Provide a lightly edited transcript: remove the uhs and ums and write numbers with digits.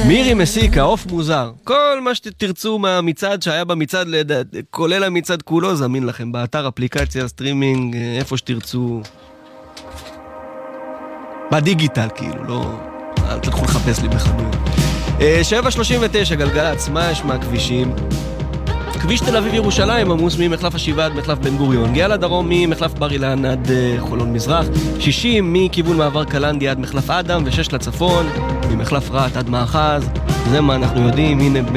מירי מסיקה, עוף מוזר. כל מה שתרצו מהמצעד שהיה במצעד, כולל המצעד כולו, זמין לכם באתר, אפליקציה, סטרימינג, איפה שתרצו. בדיגיטל כאילו, לא... אל תלכו לחפש לי בחנות. 7:39, גלגלצ, מה יש מהכבישים? כביש תל אביב ירושלים עמוס ממחלף השבעה עד מחלף בן גוריון, גאה לדרום ממחלף בר אילן עד חולון מזרח, 60 מכיוון מעבר קלנדי עד מחלף אדם, ו6 לצפון ממחלף רעת עד מאחז. זה מה אנחנו יודעים. הנה